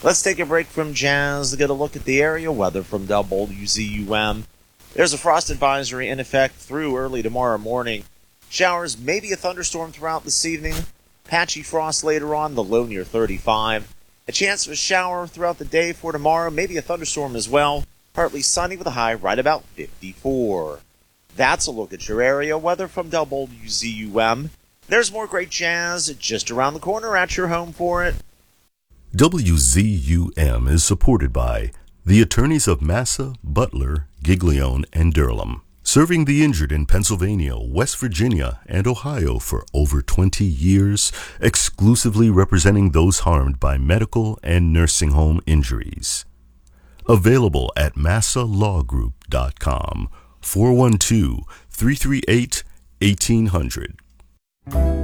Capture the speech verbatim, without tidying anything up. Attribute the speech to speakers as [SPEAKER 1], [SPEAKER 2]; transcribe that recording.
[SPEAKER 1] Let's take a break from jazz to get a look at the area weather from W Z U M. There's a frost advisory in effect through early tomorrow morning. Showers, maybe a thunderstorm throughout this evening. Patchy frost later on, the low near thirty-five. A chance of a shower throughout the day for tomorrow, maybe a thunderstorm as well. Partly sunny with a high right about fifty-four. That's a look at your area weather from W Z U M. There's more great jazz just around the corner at your home for it.
[SPEAKER 2] W Z U M is supported by the attorneys of Massa, Butler, Giglione, and Durham, serving the injured in Pennsylvania, West Virginia, and Ohio for over twenty years, exclusively representing those harmed by medical and nursing home injuries. Available at massa law group dot com, four one two, three three eight, one eight hundred.